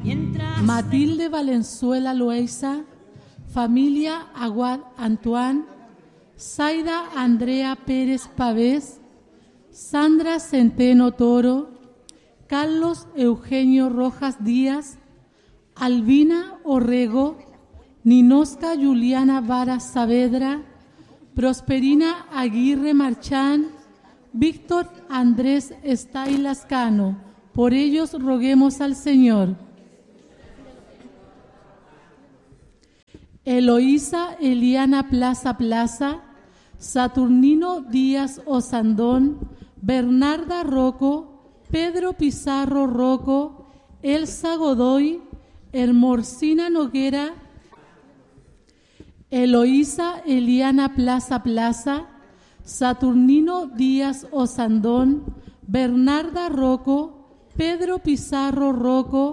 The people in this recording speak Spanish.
Matilde Valenzuela Loaiza, familia Aguad Antoine, Zaida Andrea Pérez Pavés, Sandra Centeno Toro, Carlos Eugenio Rojas Díaz, Albina Orrego, Ninosca Juliana Vara Saavedra, Prosperina Aguirre Marchán, Víctor Andrés Estay Lascano. Por ellos roguemos al Señor. Eloísa Eliana Plaza Plaza, Saturnino Díaz Osandón, Bernarda Rocco, Pedro Pizarro Rocco, Elsa Godoy, Hermosina Noguera, Eloísa Eliana Plaza Plaza, Saturnino Díaz Osandón, Bernarda Rocco, Pedro Pizarro Rocco,